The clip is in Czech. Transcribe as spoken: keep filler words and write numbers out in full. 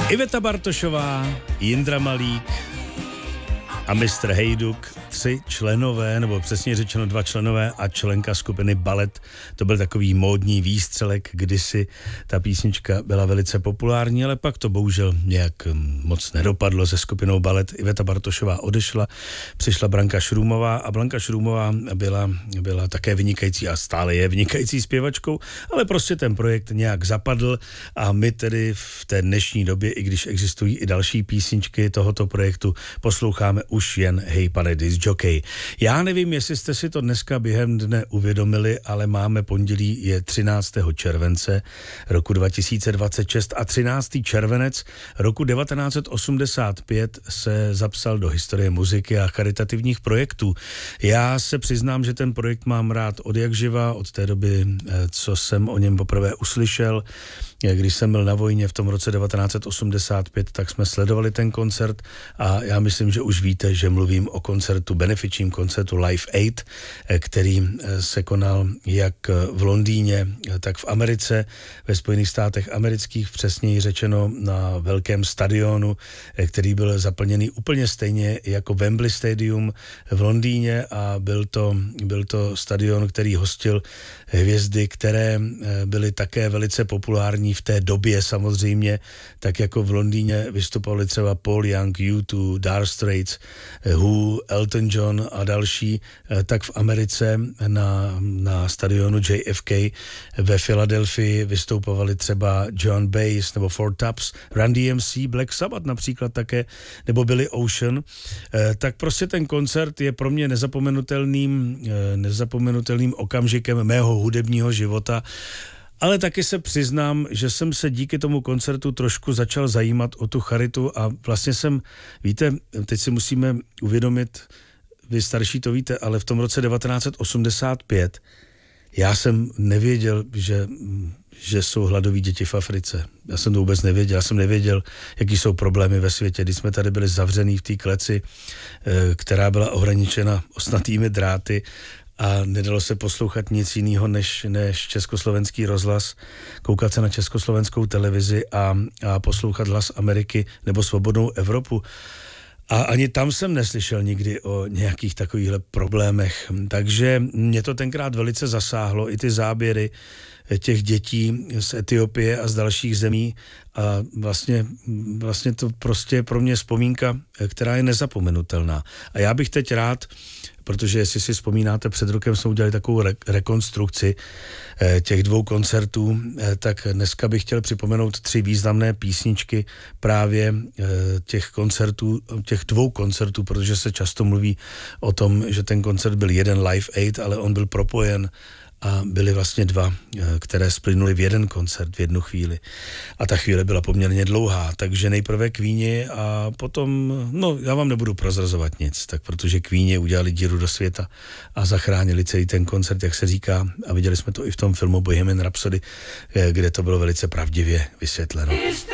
Iveta Bartošová, Jindra Malík a mistr Hejduk, tři členové, nebo přesně řečeno dva členové a členka skupiny Ballet. To byl takový módní výstřelek, kdysi ta písnička byla velice populární, ale pak to bohužel nějak moc nedopadlo se skupinou Ballet. Iveta Bartošová odešla, přišla Branka Šrůmová a Blanka Šrůmová byla, byla také vynikající a stále je vynikající zpěvačkou, ale prostě ten projekt nějak zapadl a my tedy v té dnešní době, i když existují i další písničky tohoto projektu, posloucháme už jen Hej pane disc jockey. Já nevím, jestli jste si to dneska během dne uvědomili, ale máme pondělí, je třináctého července roku dva tisíce dvacet šest a třináctého červenec roku devatenáct set osmdesát pět se zapsal do historie muziky a charitativních projektů. Já se přiznám, že ten projekt mám rád od jak živa, od té doby, co jsem o něm poprvé uslyšel. Když jsem byl na vojně v tom roce devatenáct set osmdesát pět, tak jsme sledovali ten koncert a já myslím, že už víte, že mluvím o koncertu, benefičním koncertu Live Aid, který se konal jak v Londýně, tak v Americe, ve Spojených státech amerických, přesněji řečeno na velkém stadionu, který byl zaplněný úplně stejně jako Wembley Stadium v Londýně a byl to, byl to stadion, který hostil hvězdy, které byly také velice populární v té době samozřejmě, tak jako v Londýně vystupovali třeba Paul Young, U dva, Dire Straits, Who, Elton John a další, tak v Americe na, na stadionu J F K ve Filadelfii vystupovali třeba John Bass nebo Four Tops, Run D M C, Black Sabbath například také, nebo Billy Ocean. Tak prostě ten koncert je pro mě nezapomenutelným, nezapomenutelným okamžikem mého hudebního života. Ale taky se přiznám, že jsem se díky tomu koncertu trošku začal zajímat o tu charitu a vlastně jsem, víte, teď si musíme uvědomit, vy starší to víte, ale v tom roce devatenáct set osmdesát pět já jsem nevěděl, že, že jsou hladoví děti v Africe. Já jsem to vůbec nevěděl. Já jsem nevěděl, jaký jsou problémy ve světě. Když jsme tady byli zavřený v té kleci, která byla ohraničena ostnatými dráty, a nedalo se poslouchat nic jiného než, než československý rozhlas, koukat se na československou televizi a, a poslouchat Hlas Ameriky nebo Svobodnou Evropu. A ani tam jsem neslyšel nikdy o nějakých takovýchhle problémech. Takže mě to tenkrát velice zasáhlo, i ty záběry těch dětí z Etiopie a z dalších zemí. A vlastně, vlastně to prostě je pro mě vzpomínka, která je nezapomenutelná. A já bych teď rád, protože jestli si vzpomínáte, před rokem jsme udělali takovou re- rekonstrukci eh, těch dvou koncertů, eh, tak dneska bych chtěl připomenout tři významné písničky právě eh, těch koncertů, těch dvou koncertů, protože se často mluví o tom, že ten koncert byl jeden Live Aid, ale on byl propojen a byly vlastně dva, které splynuly v jeden koncert v jednu chvíli. A ta chvíle byla poměrně dlouhá, takže nejprve Queeni a potom, no já vám nebudu prozrazovat nic, tak protože Queeni udělali díru do světa a zachránili celý ten koncert, jak se říká, a viděli jsme to i v tom filmu Bohemian Rhapsody, kde to bylo velice pravdivě vysvětleno.